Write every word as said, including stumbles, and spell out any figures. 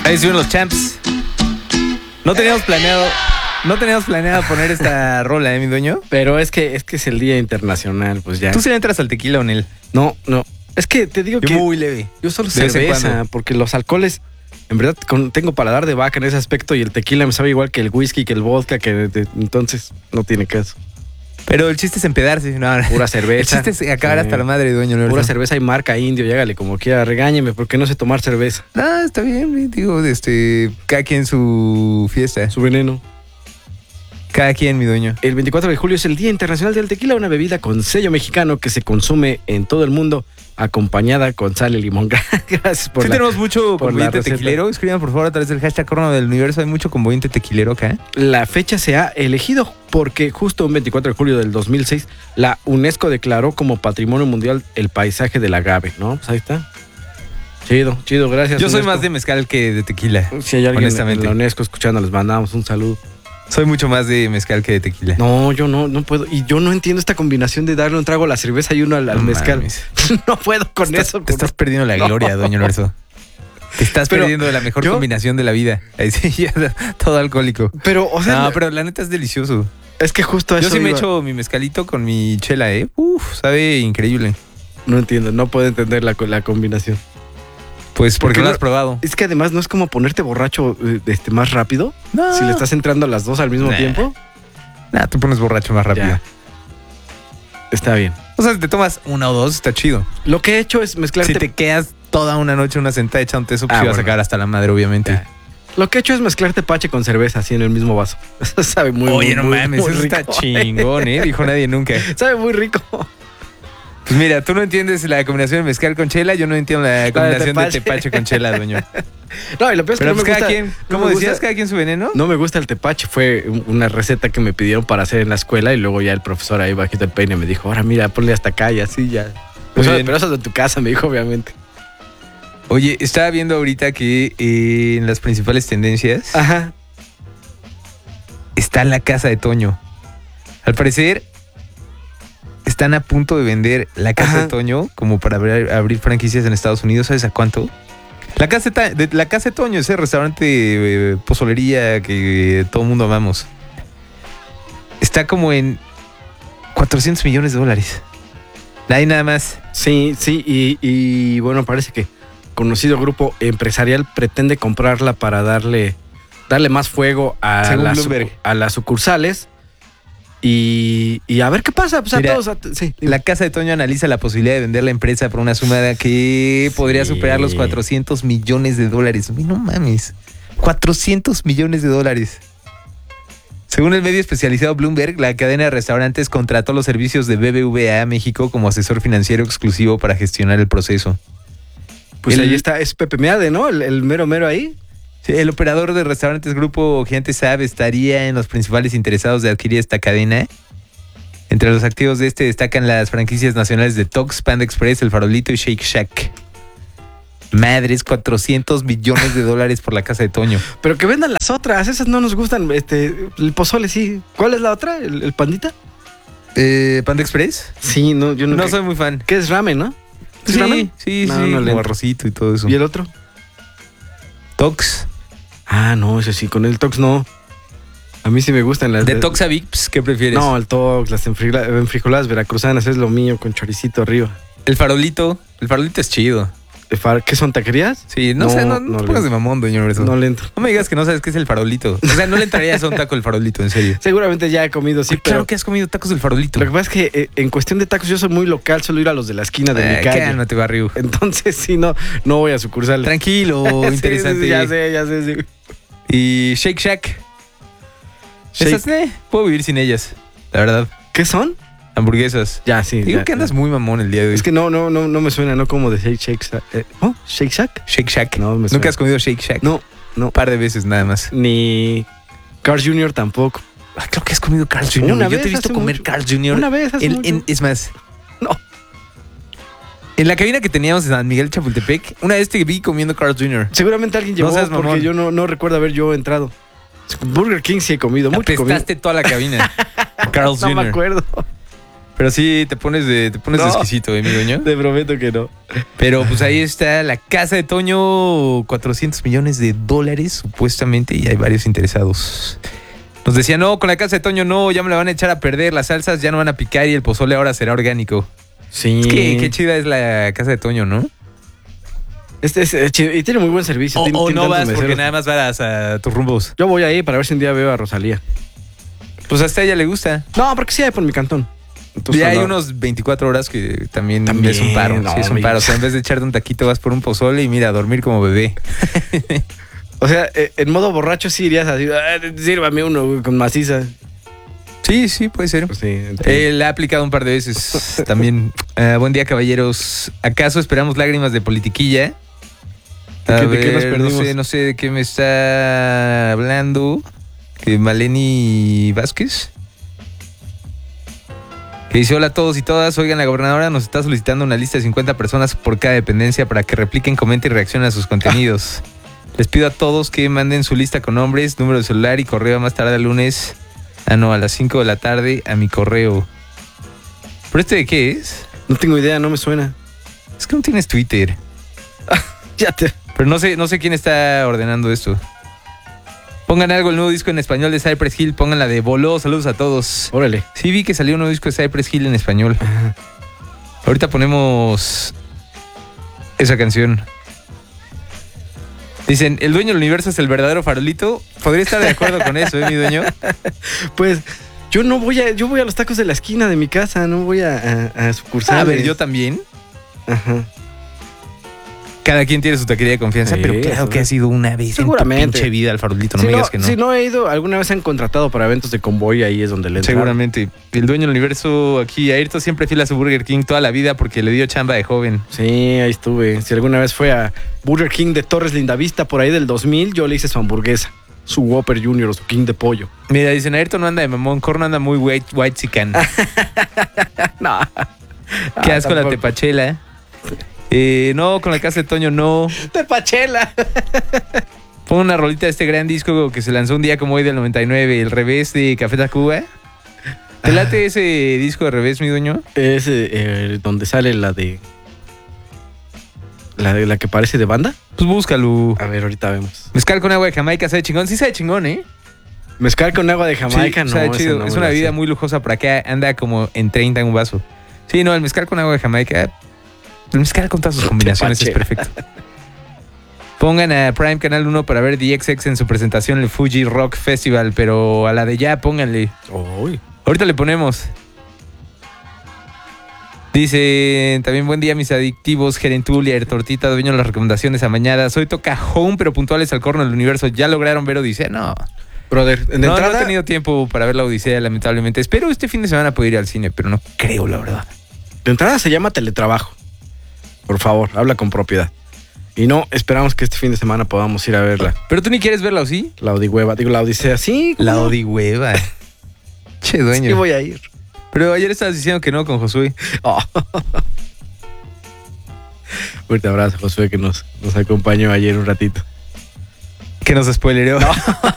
Ahí estuvieron los champs. No teníamos planeado, no teníamos planeado poner esta rola, ¿eh, mi dueño? Pero es que es que es el día internacional, pues ya. ¿Tú sí le entras al tequila o Nel? No, no. Es que te digo Yo que muy leve. yo solo De vez en cerveza, cuando. porque los alcoholes, en verdad, con- tengo paladar de vaca en ese aspecto y el tequila me sabe igual que el whisky, que el vodka, que de- de- entonces no tiene caso. Pero el chiste es empedarse. No, no. Pura El cerveza. chiste es acabar Sí. hasta la madre, dueño. Pura Pura cerveza y marca indio, llégale como quiera, regáñeme, porque no sé tomar cerveza. Ah, está bien, güey. Digo, este, cada quien su fiesta. Su veneno. Cada quien, mi dueño. El veinticuatro de julio es el Día Internacional del Tequila, una bebida con sello mexicano que se consume en todo el mundo, acompañada con sal y limón. Gracias por Sí la... tenemos mucho por la conveniente receta. tequilero. Escriban, por favor, a través del hashtag Corona del Universo. Hay mucho conveniente tequilero acá. La fecha se ha elegido porque justo un veinticuatro de julio del dos mil seis la UNESCO declaró como Patrimonio Mundial el paisaje del agave, ¿no? Pues ahí está. Chido, chido, gracias. Yo soy UNESCO. más de mezcal que de tequila. Si hay alguien honestamente. en la UNESCO escuchando, les mandamos un saludo. Soy mucho más de mezcal que de tequila. No, yo no, no puedo. Y yo no entiendo esta combinación de darle un trago a la cerveza y uno al, al No mezcal. mames. No puedo con Estás- eso. Te estás con- perdiendo la No. gloria, doña Lorenzo. Te estás Pero perdiendo la mejor yo- combinación de la vida. Ahí sí, ya, todo alcohólico. Pero, o sea, No, pero la neta es delicioso. es que justo a Yo eso sí me iba. echo mi mezcalito con mi chela, ¿eh? Uf, sabe increíble. No entiendo, no puedo entender la, co- la combinación. Pues porque Porque no no- has probado. Es que además no es como ponerte borracho eh, este, más rápido. No. Si le estás entrando a las dos al mismo Nah. tiempo, Nah, tú pones borracho más rápido. Ya. está bien. O sea, si te tomas una o dos, está chido. Lo que he hecho es mezclarte. Si te quedas toda una noche en una sentada echándote eso, pues Ah, ibas a bueno. sacar hasta la madre, obviamente. Ya. Lo que he hecho es mezclar tepache con cerveza así en el mismo vaso. Eso sabe muy Oye, muy, no muy, mames, muy eso está rico. chingón, ¿eh? Dijo nadie nunca. Sabe muy rico. Pues mira, tú no entiendes la combinación de mezcal con chela, yo no entiendo la combinación de tepache. tepache con chela, dueño. No, y lo peor es que Pero no pues me cada gusta. quien, no ¿cómo me decías? gusta- Cada quien su veneno. No me gusta el tepache, fue un- una receta que me pidieron para hacer en la escuela y luego ya el profesor ahí bajito el peine me dijo, ahora mira, ponle hasta acá y así ya. Muy Pero, bien. pero eso es de tu casa, me dijo, obviamente. Oye, estaba viendo ahorita que eh, en las principales tendencias Ajá. está la casa de Toño. Al parecer, están a punto de vender la casa Ajá. de Toño como para abrir, abrir franquicias en Estados Unidos. ¿Sabes a cuánto? La casa de, Ta- de- la casa de Toño, ese restaurante eh, pozolería que todo el mundo amamos. Está como en cuatrocientos millones de dólares. Ahí nada más. Sí, sí, y, y bueno, parece que conocido grupo empresarial pretende comprarla para darle, darle más fuego a, Según las, Bloomberg. sucu- a las sucursales y, y a ver qué pasa. Pues a Mira, todos. a- sí. La casa de Toño analiza la posibilidad de vender la empresa por una suma que podría Sí. superar los cuatrocientos millones de dólares. Uy, no mames. cuatrocientos millones de dólares. Según el medio especializado Bloomberg, la cadena de restaurantes contrató los servicios de B B V A México como asesor financiero exclusivo para gestionar el proceso. Pues el- ahí está, es Pepe Meade, ¿no? El, el mero mero ahí. Sí, el operador de restaurantes Grupo Gigante Saab estaría en los principales interesados de adquirir esta cadena. Entre los activos de este destacan las franquicias nacionales de Tox, Panda Express, El Farolito y Shake Shack. Madres, cuatrocientos millones de dólares por la casa de Toño. Pero que vendan las otras, esas no nos gustan. Este, el pozole sí. ¿Cuál es la otra? ¿El, el pandita? Eh, ¿Panda Express? Sí, no, yo no. No soy muy fan. ¿Qué es ramen, no? ¿Es Sí, ramen? sí, No, sí, no le como entro. arrocito y todo eso. ¿Y el otro? Tox. Ah, no, ese sí, con el Tox no. A mí sí me gustan las De Tox a Vips, ¿qué prefieres? No, el Tox, las enfrigla- enfrijoladas veracruzanas es lo mío con choricito arriba. El Farolito. El Farolito es chido. El far- ¿Qué son taquerías? Sí, no, No, sé, no, no no te le- pongas de mamón, doña Lorenzo. No No, le entro. me digas que no sabes qué es el Farolito. O sea, no le entrarías a un taco del Farolito, en serio. Seguramente ya he comido, sí, Ay, claro pero que has comido tacos del Farolito. lo que pasa es que eh, en cuestión de tacos yo soy muy local, suelo ir a los de la esquina de Eh, mi calle. cálmate, barrio. Entonces, sí, no, no voy a sucursales. Tranquilo, Sí, sí, interesante. sí, ya sé, ya sé, sí. Y Shake Shack. Shake- Esas, eh, puedo vivir sin ellas, la verdad. ¿Qué son? Hamburguesas. Ya, sí. Digo ya, que andas ya. muy mamón el día de hoy. Es que no, no, no, no me suena, no como de Shake Shack. Shack. Eh, ¿Oh? ¿Shake Shack? Shake Shack. No, me suena. ¿Nunca has comido Shake Shack? No, no. Un par de veces nada más. Ni Carl junior tampoco. Ah, creo que has comido Carl junior Una Yo te he vez visto hace comer mucho. Carl junior Una vez hace En- mucho. en- es más. No. En la cabina que teníamos en San Miguel Chapultepec, una vez te vi comiendo Carl junior Seguramente alguien llevó No seas mamón. porque yo no, no recuerdo haber yo entrado. Burger King sí he comido, mucho he comido. Apestaste toda la cabina. Carl No me junior acuerdo. Pero sí, te pones de, te pones No. de exquisito, ¿eh, mi dueño? Te prometo que no. Pero pues ahí está la casa de Toño, cuatrocientos millones de dólares supuestamente, y hay varios interesados. Nos decía, no, con la casa de Toño no, ya me la van a echar a perder, las salsas ya no van a picar y el pozole ahora será orgánico. Sí. Es que qué chida es la casa de Toño, ¿no? Este es, es chido, y tiene muy buen servicio. O, tiene- o tiene no tantos vas porque meseros. nada más vas a tus rumbos. Yo voy ahí para ver si un día veo a Rosalía. Pues hasta a ella le gusta. No, porque sí hay por mi cantón. Entonces, Y hay no. unos veinticuatro horas que también, También, es un paro. no, sí, es un mi- paro. O sea, en vez de echarte un taquito vas por un pozole y mira, a dormir como bebé. O sea, eh, en modo borracho sí irías así, "Ah, sírvame uno güey, con maciza". Sí, sí, puede ser. Pues sí, entonces- Él ha aplicado un par de veces también. Ah, buen día, caballeros. ¿Acaso esperamos lágrimas de politiquilla? ¿De A qué- de qué nos ver, no perdimos? sé, no sé de qué me está hablando. Que Maleni Vázquez. Que dice, hola a todos y todas. Oigan, la gobernadora nos está solicitando una lista de cincuenta personas por cada dependencia para que repliquen, comenten y reaccionen a sus contenidos. Les pido a todos que manden su lista con nombres, número de celular y correo a más tarde el lunes. Ah, no, a las cinco de la tarde a mi correo. ¿Pero este de qué es? No tengo idea, no me suena. Es que no tienes Twitter. Ya te... Pero no sé, no sé quién está ordenando esto. Pongan algo, el nuevo disco en español de Cypress Hill. Pongan la de Voló. Saludos a todos. Órale. Sí, vi que salió un nuevo disco de Cypress Hill en español. Ahorita ponemos esa canción. Dicen, el dueño del universo es el verdadero farolito. Podría estar de acuerdo con eso, ¿eh, mi dueño? Pues yo no voy a, yo voy a los tacos de la esquina de mi casa, no voy a, a, a sucursales. A ver, yo también. Ajá. Cada quien tiene su taquería de confianza, Sí, pero claro eso que es. ha sido una vez Seguramente. en tu pinche vida al farolito. No si, me no, digas que no. si no he ido, alguna vez han contratado para eventos de convoy, ahí es donde le entran. Seguramente. El dueño del universo aquí, Ayrton, siempre fiel a su Burger King toda la vida porque le dio chamba de joven. Sí, ahí estuve. Si alguna vez fue a Burger King de Torres Lindavista por ahí del dos mil, yo le hice su hamburguesa, su Whopper Junior o su King de pollo. Mira, dicen, Ayrton no anda de mamón, Corno anda muy white, white chican. No. Qué Ah, asco la tampoco. tepachela. Eh, no, con la casa de Toño no. Tepachela. Pon una rolita de este gran disco que se lanzó un día como hoy del noventa y nueve, El Revés de Café Tacuba. ¿Te late ese disco de Revés, mi dueño? Es eh, eh, donde sale la de... La de la que parece de banda. Pues búscalo. A ver, ahorita vemos. Mezcal con agua de Jamaica, sabe chingón. Sí sabe chingón, ¿eh? Mezcal con agua de Jamaica, Sí, no. sabe ese chido. no Es me una la bebida sé. muy lujosa por acá. Anda como en treinta en un vaso. Sí, no, el mezcal con agua de Jamaica. El mezcal con todas sus combinaciones es Tepachela. perfecto. Pongan a Prime Canal uno para ver D X X en su presentación en el Fuji Rock Festival, pero a la de ya pónganle. Uy. Ahorita le ponemos. Dice, también buen día mis adictivos, Gerentulia, Tortita, dueño de las recomendaciones amañadas. Hoy toca Home, pero puntuales al corno del universo. ¿Ya lograron ver Odisea? No. Brother, de No, no entrada... he tenido tiempo para ver la Odisea, lamentablemente. Espero este fin de semana poder ir al cine, pero no creo, la verdad. De entrada se llama teletrabajo. Por favor, habla con propiedad. Y no, esperamos que este fin de semana podamos ir a verla. ¿Pero tú ni quieres verla o sí? La Odihueva, digo, la Odisea. Sí, La ¿cómo no? Odihueva. Che, dueño. Sí voy a ir. Pero ayer estabas diciendo que no con Josué. Oh. Fuerte abrazo, Josué, que nos, nos acompañó ayer un ratito. Que nos spoilereó.